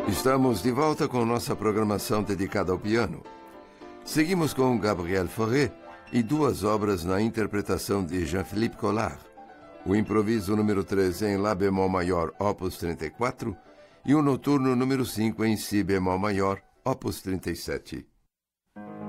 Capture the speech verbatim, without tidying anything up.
Estamos de volta com nossa programação dedicada ao piano. Seguimos com Gabriel Fauré e duas obras na interpretação de Jean-Philippe Collard, o improviso número três em Lá bemol maior, opus trinta e quatro, e o noturno número cinco em Si bemol maior, opus trinta e sete.